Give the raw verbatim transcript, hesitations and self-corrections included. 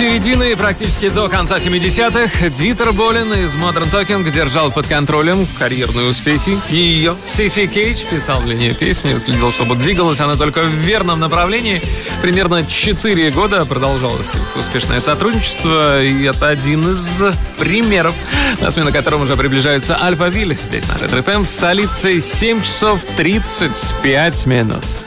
середины и практически до конца семидесятых Дитер Болин из Modern Talking держал под контролем карьерные успехи. И ее Сиси Кейдж писал для нее песни, следил, чтобы двигалась она только в верном направлении. Примерно четыре года продолжалось их успешное сотрудничество, и это один из примеров, на смену которому уже приближается Альфавиль. Здесь на Ретро эф эм, в столице семь часов тридцать пять минут.